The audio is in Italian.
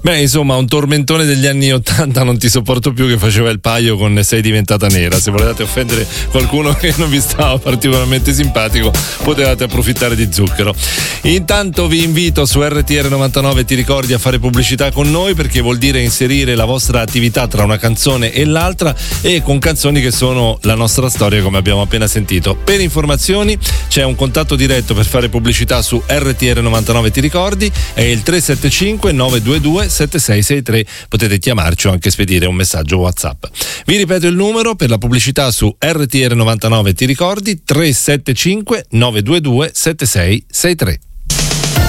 Beh, insomma, un tormentone degli anni 80 non ti sopporto più, che faceva il paio con Sei diventata nera. Se volevate offendere qualcuno che non vi stava particolarmente simpatico, potevate approfittare di Zucchero. Intanto vi invito su RTR 99, ti ricordi, a fare pubblicità con noi, perché vuol dire inserire la vostra attività tra una canzone e l'altra, e con canzoni che sono la nostra storia, come abbiamo appena sentito. Per informazioni c'è un contatto diretto per fare pubblicità su RTR 99, ti ricordi, è il 375 922 7663. Potete chiamarci o anche spedire un messaggio WhatsApp. Vi ripeto il numero per la pubblicità su RTR 99, ti ricordi, 375 922 7663.